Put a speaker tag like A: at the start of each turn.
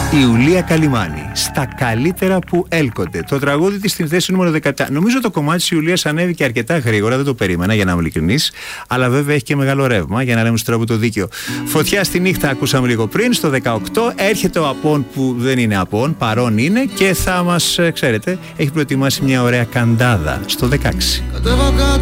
A: Η Ιουλία Καλιμάνη, στα καλύτερα που έλκονται. Το τραγούδι της στην θέση νούμερο 17. Νομίζω το κομμάτι της Ιουλίας ανέβηκε αρκετά γρήγορα, δεν το περίμενα για να είμαι ειλικρινής. Αλλά βέβαια έχει και μεγάλο ρεύμα, για να λέμε στον τρόπο το δίκαιο. Φωτιά στη νύχτα, ακούσαμε λίγο πριν. Στο 18 έρχεται ο Απών που δεν είναι Απών, παρόν είναι και θα μας, ξέρετε, έχει προετοιμάσει μια ωραία καντάδα στο 16.